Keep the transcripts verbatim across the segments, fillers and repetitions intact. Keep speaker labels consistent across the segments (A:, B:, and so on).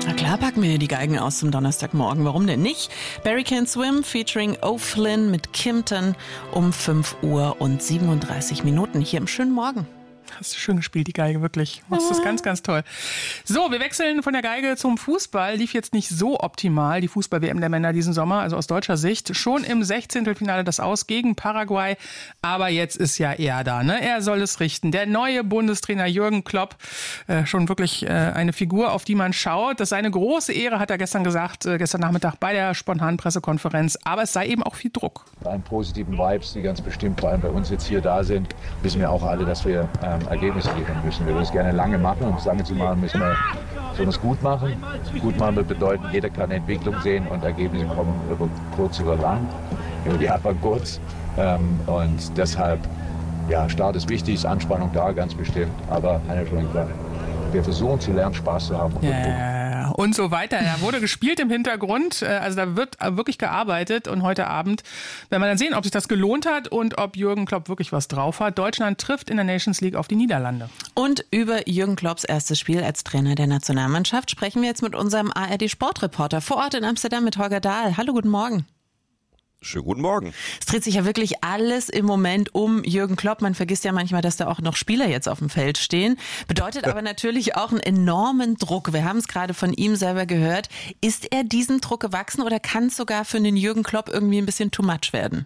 A: Na klar, packen wir die Geigen aus zum Donnerstagmorgen. Warum denn nicht? Barry Can Swim featuring O'Flynn mit Kimpton um fünf Uhr und siebenunddreißig Minuten hier im schönen Morgen.
B: Hast du schön gespielt, die Geige, wirklich. Das ist ganz, ganz toll. So, wir wechseln von der Geige zum Fußball. Lief jetzt nicht so optimal, die Fußball-W M der Männer diesen Sommer, also aus deutscher Sicht. Schon im Sechzehntelfinale das Aus gegen Paraguay. Aber jetzt ist ja er da, ne? Er soll es richten. Der neue Bundestrainer Jürgen Klopp, äh, schon wirklich äh, eine Figur, auf die man schaut. Das sei eine große Ehre, hat er gestern gesagt, äh, gestern Nachmittag bei der spontanen Pressekonferenz. Aber es sei eben auch viel Druck.
C: Bei einen positiven Vibes, die ganz bestimmt vor allem bei uns jetzt hier da sind, wissen wir auch alle, dass wir ähm, Ergebnisse liefern müssen. Wir würden es gerne lange machen, um es lange zu machen, müssen wir, müssen wir es gut machen. Gut machen wird bedeuten, jeder kann eine Entwicklung sehen und Ergebnisse kommen über kurz oder lang. Über die hat man kurz. Ähm, und deshalb, ja, Start ist wichtig, ist Anspannung da, ganz bestimmt. Aber eine schon klar. Wir versuchen zu lernen, Spaß zu haben.
B: Ja, und so weiter. Er wurde gespielt im Hintergrund, also da wird wirklich gearbeitet und heute Abend werden wir dann sehen, ob sich das gelohnt hat und ob Jürgen Klopp wirklich was drauf hat. Deutschland trifft in der Nations League auf die Niederlande.
A: Und über Jürgen Klopps erstes Spiel als Trainer der Nationalmannschaft sprechen wir jetzt mit unserem A R D-Sportreporter vor Ort in Amsterdam mit Holger Dahl. Hallo, guten Morgen.
D: Schönen guten Morgen.
A: Es dreht sich ja wirklich alles im Moment um Jürgen Klopp. Man vergisst ja manchmal, dass da auch noch Spieler jetzt auf dem Feld stehen. Bedeutet aber natürlich auch einen enormen Druck. Wir haben es gerade von ihm selber gehört. Ist er diesem Druck gewachsen oder kann es sogar für den Jürgen Klopp irgendwie ein bisschen too much werden?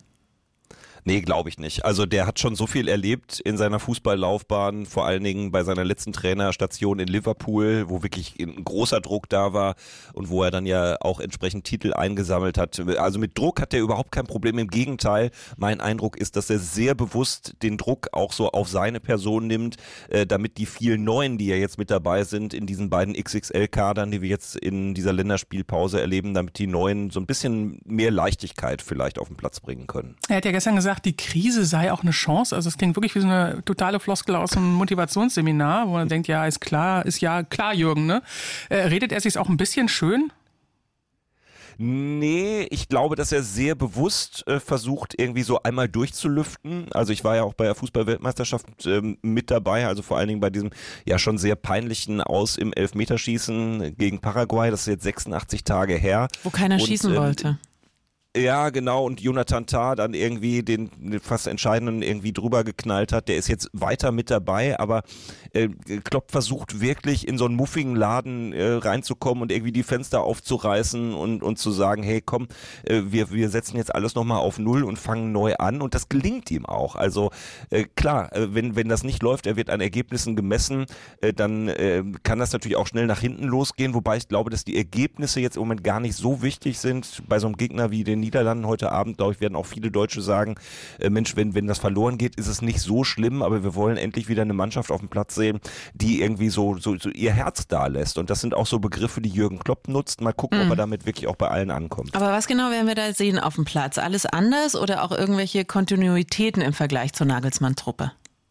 D: Nee, glaube ich nicht. Also der hat schon so viel erlebt in seiner Fußballlaufbahn, vor allen Dingen bei seiner letzten Trainerstation in Liverpool, wo wirklich ein großer Druck da war und wo er dann ja auch entsprechend Titel eingesammelt hat. Also mit Druck hat er überhaupt kein Problem. Im Gegenteil, mein Eindruck ist, dass er sehr bewusst den Druck auch so auf seine Person nimmt, äh, damit die vielen Neuen, die ja jetzt mit dabei sind, in diesen beiden X X L-Kadern, die wir jetzt in dieser Länderspielpause erleben, damit die Neuen so ein bisschen mehr Leichtigkeit vielleicht auf den Platz bringen können.
B: Er hat ja gestern gesagt, die Krise sei auch eine Chance. Also es klingt wirklich wie so eine totale Floskel aus einem Motivationsseminar, wo man denkt, ja, ist klar, ist ja klar, Jürgen, ne? Äh, redet er sich auch ein bisschen schön?
D: Nee, ich glaube, dass er sehr bewusst äh, versucht, irgendwie so einmal durchzulüften. Also ich war ja auch bei der Fußball-Weltmeisterschaft ähm, mit dabei, also vor allen Dingen bei diesem ja schon sehr peinlichen Aus im Elfmeterschießen gegen Paraguay. Das ist jetzt sechsundachtzig Tage her.
A: Wo keiner
D: Und,
A: schießen
D: ähm,
A: wollte.
D: Ja, genau, und Jonathan Tah dann irgendwie den fast Entscheidenden irgendwie drüber geknallt hat. Der ist jetzt weiter mit dabei, aber äh, Klopp versucht wirklich in so einen muffigen Laden äh, reinzukommen und irgendwie die Fenster aufzureißen und, und zu sagen, hey komm, äh, wir, wir setzen jetzt alles nochmal auf Null und fangen neu an, und das gelingt ihm auch. Also äh, klar, äh, wenn, wenn das nicht läuft, er wird an Ergebnissen gemessen, äh, dann äh, kann das natürlich auch schnell nach hinten losgehen, wobei ich glaube, dass die Ergebnisse jetzt im Moment gar nicht so wichtig sind bei so einem Gegner wie den Niederlanden heute Abend. Glaube ich, werden auch viele Deutsche sagen, äh, Mensch, wenn, wenn das verloren geht, ist es nicht so schlimm, aber wir wollen endlich wieder eine Mannschaft auf dem Platz sehen, die irgendwie so, so, so ihr Herz da lässt. Und das sind auch so Begriffe, die Jürgen Klopp nutzt. Mal gucken, mhm. ob er damit wirklich auch bei allen ankommt.
A: Aber was genau werden wir da sehen auf dem Platz? Alles anders oder auch irgendwelche Kontinuitäten im Vergleich zur Nagelsmann-Truppe?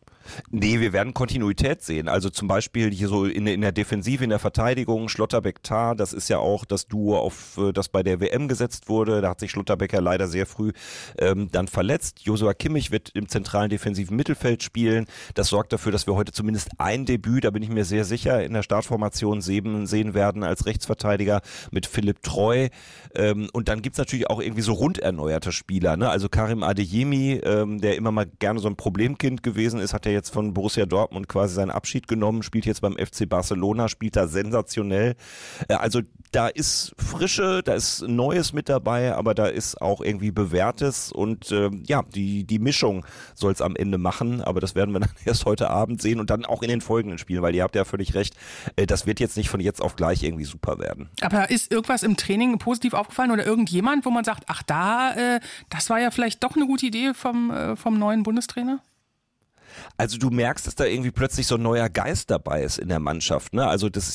D: Nee, wir werden Kontinuität sehen. Also zum Beispiel hier so in, in der Defensive, in der Verteidigung, Schlotterbeck-Tah, das ist ja auch das Duo, auf das bei der W M gesetzt wurde. Da hat sich Schlotterbeck ja leider sehr früh ähm, dann verletzt. Joshua Kimmich wird im zentralen defensiven Mittelfeld spielen. Das sorgt dafür, dass wir heute zumindest ein Debüt, da bin ich mir sehr sicher, in der Startformation sehen, sehen werden als Rechtsverteidiger mit Philipp Treu. Ähm, und dann gibt's natürlich auch irgendwie so runderneuerte Spieler, ne? Also Karim Adeyemi, ähm, der immer mal gerne so ein Problemkind gewesen ist, hat ja jetzt von Borussia Dortmund quasi seinen Abschied genommen, spielt jetzt beim F C Barcelona, spielt da sensationell. Also da ist Frische, da ist Neues mit dabei, aber da ist auch irgendwie Bewährtes, und äh, ja, die, die Mischung soll es am Ende machen, aber das werden wir dann erst heute Abend sehen und dann auch in den folgenden Spielen, weil ihr habt ja völlig recht, äh, das wird jetzt nicht von jetzt auf gleich irgendwie super werden.
B: Aber ist irgendwas im Training positiv aufgefallen oder irgendjemand, wo man sagt, ach da, äh, das war ja vielleicht doch eine gute Idee vom, äh, vom neuen Bundestrainer?
D: Also du merkst, dass da irgendwie plötzlich so ein neuer Geist dabei ist in der Mannschaft, ne? Also das